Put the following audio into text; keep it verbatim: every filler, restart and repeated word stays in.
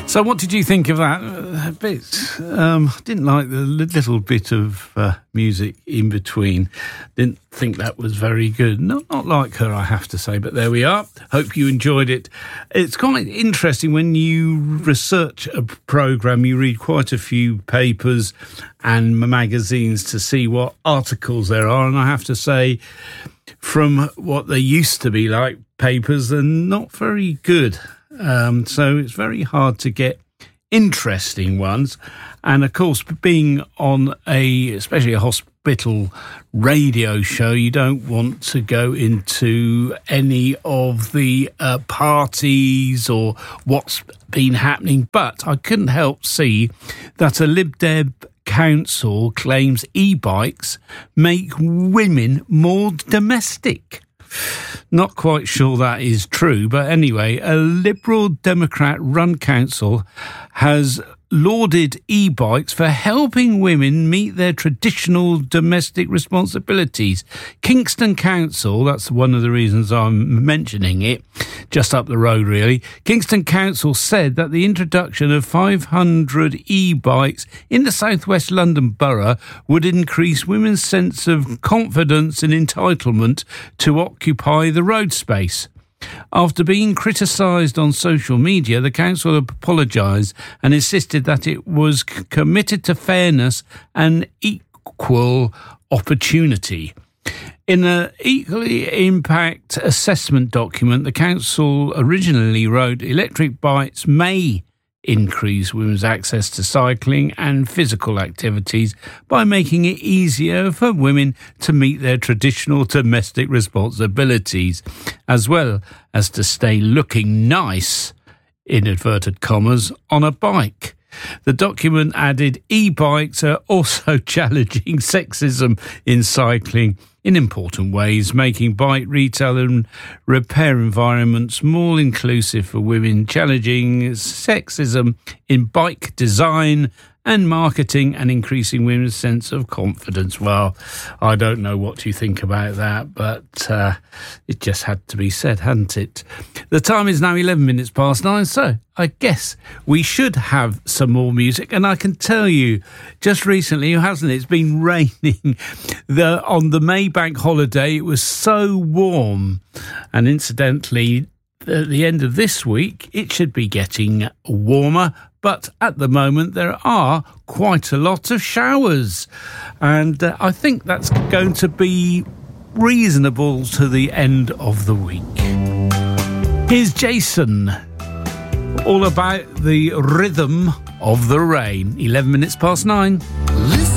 So what did you think of that? A bit, um, didn't like the little bit of uh, music in between. Didn't think that was very good. Not, not like her, I have to say, but there we are. Hope you enjoyed it. It's quite interesting when you research a programme, you read quite a few papers and magazines to see what articles there are. And I have to say, from what they used to be like, papers, they're not very good. Um, so it's very hard to get interesting ones. And of course, being on a, especially a hospital radio show, you don't want to go into any of the uh, parties or what's been happening. But I couldn't help see that a Lib Dem council claims e-bikes make women more domestic. Not quite sure that is true, but anyway, a Liberal Democrat-run council has lauded e-bikes for helping women meet their traditional domestic responsibilities. Kingston Council, that's one of the reasons I'm mentioning it, just up the road really. Kingston Council said that the introduction of five hundred e-bikes in the southwest London borough would increase women's sense of confidence and entitlement to occupy the road space. After being criticised on social media, the council apologised and insisted that it was c- committed to fairness and equal opportunity. In an equally impact assessment document, the council originally wrote, electric bikes may increase women's access to cycling and physical activities by making it easier for women to meet their traditional domestic responsibilities, as well as to stay looking nice, in inverted commas, on a bike. The document added, e-bikes are also challenging sexism in cycling in important ways, making bike retail and repair environments more inclusive for women, challenging sexism in bike design and marketing, and increasing women's sense of confidence. Well, I don't know what you think about that, but uh, it just had to be said, hadn't it? The time is now eleven minutes past nine, so I guess we should have some more music. And I can tell you, just recently, hasn't it, it's been raining. The, on the May bank holiday, it was so warm. And incidentally, at the end of this week, it should be getting warmer. But at the moment, there are quite a lot of showers. And uh, I think that's going to be reasonable to the end of the week. Here's Jason, all about the rhythm of the rain. eleven minutes past nine. Listen.